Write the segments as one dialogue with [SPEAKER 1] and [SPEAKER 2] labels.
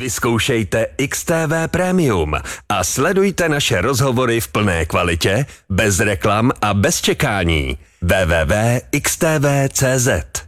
[SPEAKER 1] Vyzkoušejte XTV Premium a sledujte naše rozhovory v plné kvalitě, bez reklam a bez čekání. www.xtv.cz.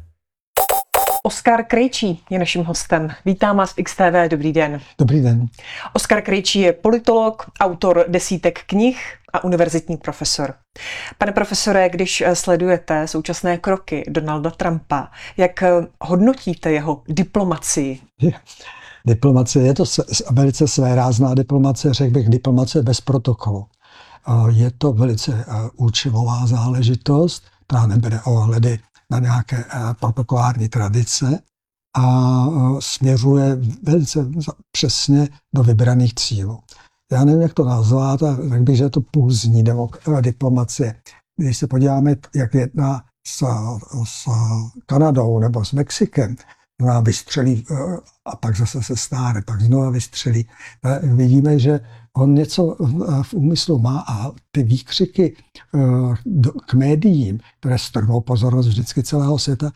[SPEAKER 2] Oskar Krejčí je naším hostem. Vítám vás v XTV, dobrý den.
[SPEAKER 3] Dobrý den.
[SPEAKER 2] Oskar Krejčí je politolog, autor desítek knih a univerzitní profesor. Pane profesore, když sledujete současné kroky Donalda Trumpa, jak hodnotíte jeho diplomacii?
[SPEAKER 3] Diplomacie je to velice svérázná diplomacie, řekl bych diplomacie bez protokolu. Je to velice účelová záležitost, která nebere ohledy na nějaké protokolární tradice a směřuje velice přesně do vybraných cílů. Já nevím, jak to nazvat, řekl bych, že je to pulzní diplomacie. Když se podíváme, jak jedná s Kanadou nebo s Mexikem, znamená vystřelí a pak zase se stáhne, pak znova vystřelí. Vidíme, že on něco v úmyslu má a ty výkřiky k médiím, které strhnou pozornost vždycky celého světa,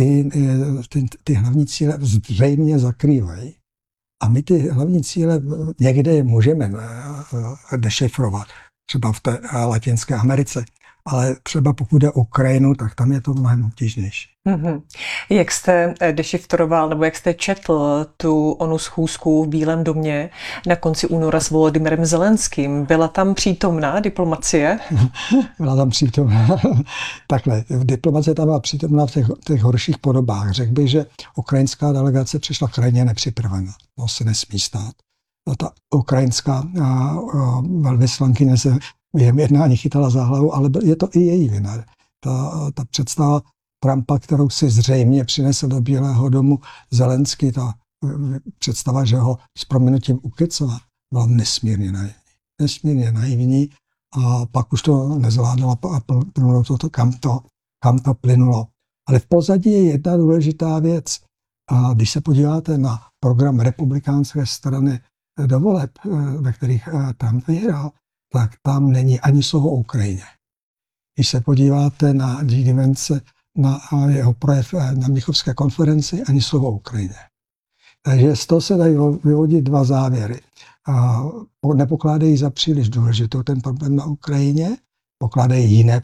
[SPEAKER 3] ty hlavní cíle zřejmě zakrývají. A my ty hlavní cíle někde můžeme dešifrovat, třeba v té Latinské Americe, ale třeba pokud jde o Ukrajinu, tak tam je to mnohem obtížnější.
[SPEAKER 2] Mm-hmm. Jak jste dešifroval, nebo jak jste četl onu schůzku v Bílém domě na konci února s Volodymyrem Zelenským? Byla tam přítomná diplomacie?
[SPEAKER 3] Byla tam přítomná. Takhle, diplomacie tam byla přítomná v těch horších podobách. Řekl bych, že ukrajinská delegace přišla krajně nepřipravená. To se nesmí stát. Ta ukrajinská velvyslankyně se během jednání chytala za hlavu, ale je to i její vina. Ta představa Trumpa, kterou si zřejmě přinesl do Bílého domu Zelenský, ta představa, že ho s prominutím ukecala, byla nesmírně naivní a pak už to nezvládala a plynulo to, kam to plynulo. Ale v pozadí je jedna důležitá věc. A když se podíváte na program republikánské strany do voleb, ve kterých Trump vyhrál, tak tam není ani slovo o Ukrajině. Když se podíváte na J.D. Vance, na jeho projev na Mnichovské konferenci, ani slovo o Ukrajině. Takže z toho se dají vyvodit dva závěry. Nepokládají za příliš důležitou ten problém na Ukrajině, pokládají jiné